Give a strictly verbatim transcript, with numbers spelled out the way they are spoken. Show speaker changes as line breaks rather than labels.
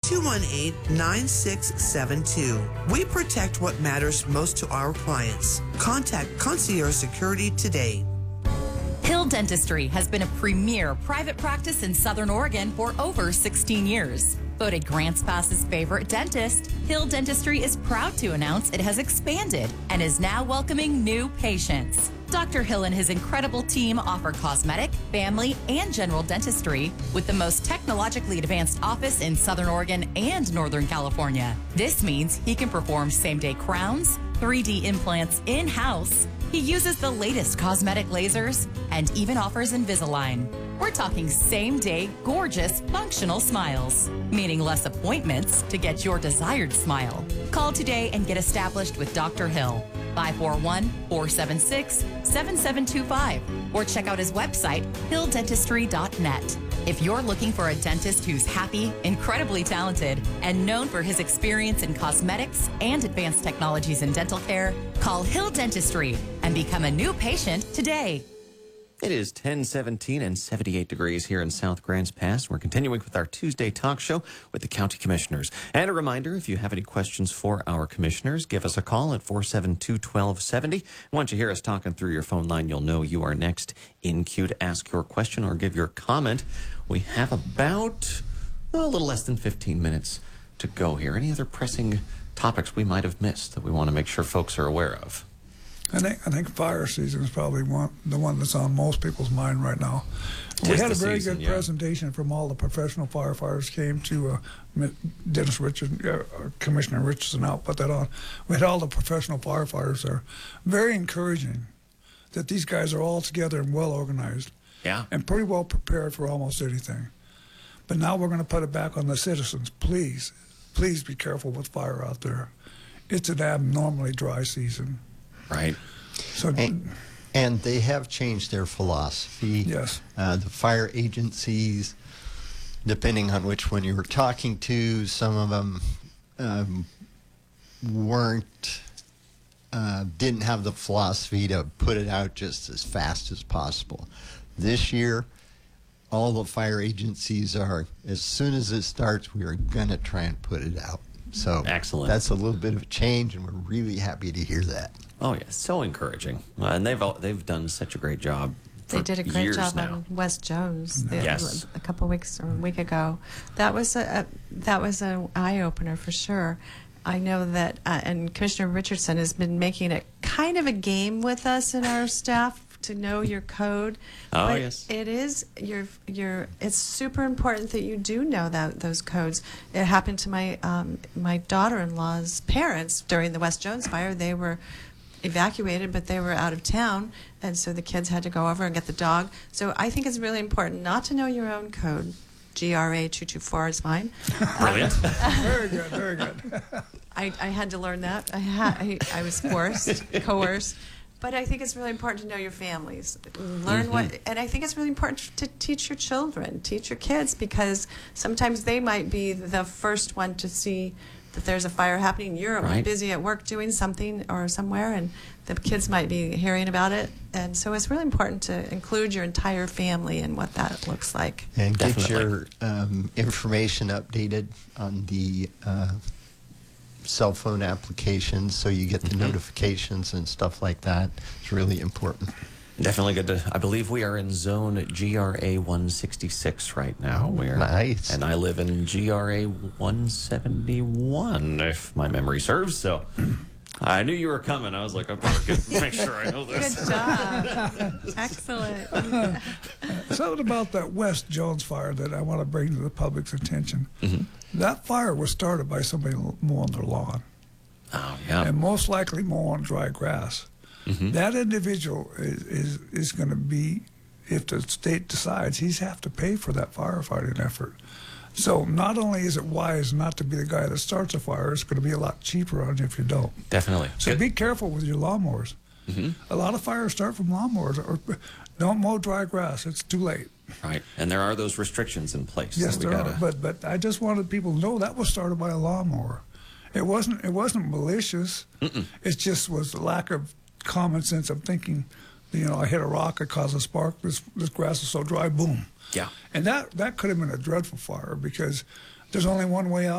two one eight, nine six seven two. We protect what matters most to our clients. Contact Concierge Security today.
Hill Dentistry has been a premier private practice in Southern Oregon for over sixteen years. Voted Grants Pass's favorite dentist, Hill Dentistry is proud to announce it has expanded and is now welcoming new patients. Doctor Hill and his incredible team offer cosmetic, family, and general dentistry with the most technologically advanced office in Southern Oregon and Northern California. This means he can perform same-day crowns, three D implants in-house. He uses the latest cosmetic lasers and even offers Invisalign. We're talking same-day, gorgeous, functional smiles, meaning less appointments to get your desired smile. Call today and get established with Doctor Hill, five four one, four seven six, seven seven two five, or check out his website, hill dentistry dot net. If you're looking for a dentist who's happy, incredibly talented, and known for his experience in cosmetics and advanced technologies in dental care, call Hill Dentistry and become a new patient today.
It is ten seventeen and seventy-eight degrees here in South Grants Pass. We're continuing with our Tuesday talk show with the county commissioners. And a reminder, if you have any questions for our commissioners, give us a call at four seven two, one two seven zero. Once you hear us talking through your phone line, you'll know you are next in queue to ask your question or give your comment. We have about oh, a little less than fifteen minutes to go here. Any other pressing topics we might have missed that we want to make sure folks are aware of?
I think I think fire season is probably one the one that's on most people's mind right now.
Tis
we had a
the
very
season,
good
yeah.
presentation from all the professional firefighters. Came to uh, Dennis Richard, uh, Commissioner Richardson out put that on. We had all the professional firefighters there. Very encouraging that these guys are all together and well organized.
Yeah.
And pretty well prepared for almost anything. But now we're going to put it back on the citizens. Please, please be careful with fire out there. It's an abnormally dry season.
Right.
So,
and, and they have changed their philosophy.
Yes.
Uh, the fire agencies, depending on which one you were talking to, some of them um, weren't, uh, didn't have the philosophy to put it out just as fast as possible. This year, all the fire agencies are, as soon as it starts, we are going to try and put it out. So
excellent.
That's a little bit of a change, and we're really happy to hear that.
Oh, yeah, so encouraging. Uh, and they've all, they've done such a great job for
They did a great
years
job
now.
on West Jones the,
Yes.
a couple weeks or a week ago. That was a, a that was an eye opener for sure. I know that, uh, and Commissioner Richardson has been making it kind of a game with us and our staff to know your code.
Oh,
but
yes.
it is your your. It's super important that you do know that those codes. It happened to my um, my daughter-in-law's parents during the West Jones fire. They were evacuated, but they were out of town, and so the kids had to go over and get the dog. So I think it's really important not to know your own code. G R A two two four is mine.
Brilliant.
very good, very good.
I, I had to learn that. I, ha- I, I was forced, coerced. But I think it's really important to know your families. Learn
Mm-hmm.
what, and I think it's really important to teach your children, teach your kids, because sometimes they might be the first one to see that there's a fire happening. You're
Right.
busy at work doing something or somewhere, and the kids might be hearing about it. And so it's really important to include your entire family in what that looks like.
And get
Definitely.
your um, information updated on the uh, cell phone applications so you get the
Mm-hmm.
notifications and stuff like that. It's really important.
Definitely good to, I believe we are in zone G R A one sixty-six right now.
Oh,
We're,
nice.
And I live in G R A one seventy-one, if my memory serves. So I knew you were coming. I was like, I better get, make sure I know this.
Good job. Excellent.
Something about that West Jones fire that I want to bring to the public's attention.
Mm-hmm.
That fire was started by somebody mowing their lawn,
Oh, yeah.
and most likely mowing dry grass.
Mm-hmm.
That individual is is, is going to be, if the state decides, he's have to pay for that firefighting effort. So not only is it wise not to be the guy that starts a fire, it's going to be a lot cheaper on you if you don't.
Definitely.
So
Good.
be careful with your lawnmowers.
Mm-hmm.
A lot of fires start from lawnmowers. Or don't mow dry grass; it's too late.
Right. And there are those restrictions in place.
Yes,
that we
there
gotta,
are. But but I just wanted people to know that was started by a lawnmower. It wasn't it wasn't malicious.
Mm-mm.
It just was the lack of common sense of thinking. You know, I hit a rock, it caused a spark. This this grass is so dry, boom.
Yeah.
And that that could have been a dreadful fire because there's only one way out.